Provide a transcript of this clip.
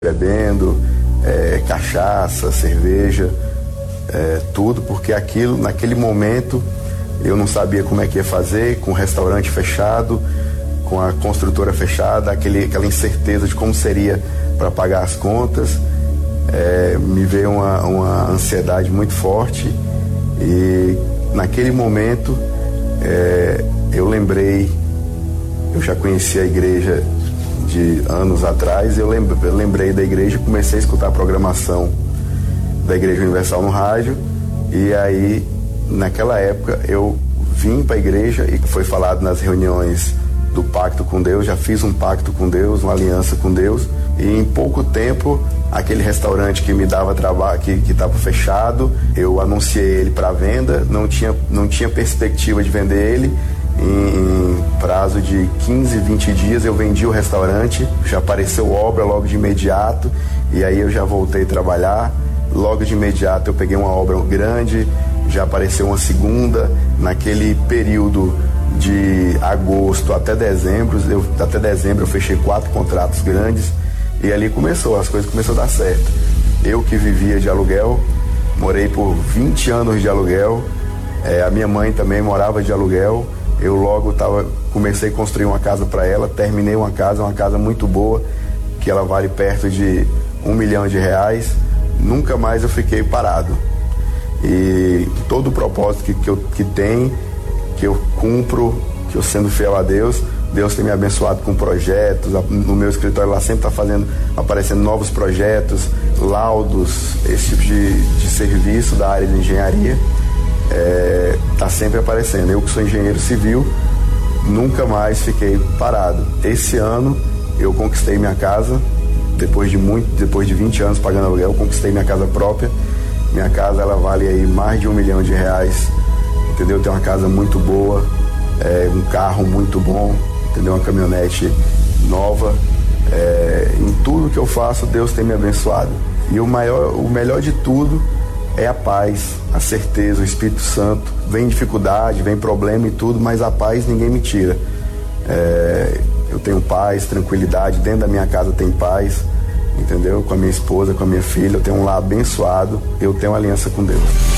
bebendo, cachaça, cerveja, tudo, porque aquilo, naquele momento, eu não sabia como é que ia fazer, com o restaurante fechado, com a construtora fechada, aquela incerteza de como seria para pagar as contas. Me veio uma ansiedade muito forte e naquele momento eu lembrei, eu já conhecia a igreja de anos atrás, eu lembrei da igreja, comecei a escutar a programação da Igreja Universal no rádio, e aí naquela época eu vim para a igreja e foi falado nas reuniões do pacto com Deus, já fiz um pacto com Deus, uma aliança com Deus, e em pouco tempo aquele restaurante que me dava trabalho, que estava fechado, eu anunciei ele para venda, não tinha perspectiva de vender ele. Em prazo de 15, 20 dias eu vendi o restaurante, já apareceu obra logo de imediato, e aí eu já voltei a trabalhar. Logo de imediato eu peguei uma obra grande, já apareceu uma segunda. Naquele período de agosto até dezembro eu fechei 4 contratos grandes, e ali as coisas começaram a dar certo. Eu que vivia de aluguel, morei por 20 anos de aluguel, a minha mãe também morava de aluguel. Eu logo comecei a construir uma casa para ela, terminei uma casa muito boa, que ela vale perto de R$1 milhão. Nunca mais eu fiquei parado. E todo o propósito que eu cumpro, que eu sendo fiel a Deus, Deus tem me abençoado com projetos. No meu escritório lá sempre está aparecendo novos projetos, laudos, esse tipo de serviço da área de engenharia. Tá sempre aparecendo. Eu que sou engenheiro civil, nunca mais fiquei parado. Esse ano eu conquistei minha casa, depois de 20 anos pagando aluguel, conquistei minha casa própria. Minha casa, ela vale aí mais de R$1 milhão, entendeu? Tem uma casa muito boa, um carro muito bom, entendeu? Uma caminhonete nova. Em tudo que eu faço, Deus tem me abençoado. E o melhor de tudo é a paz, a certeza, o Espírito Santo. Vem dificuldade, vem problema e tudo, mas a paz ninguém me tira. Eu tenho paz, tranquilidade, dentro da minha casa tem paz, entendeu? Com a minha esposa, com a minha filha, eu tenho um lar abençoado, eu tenho uma aliança com Deus.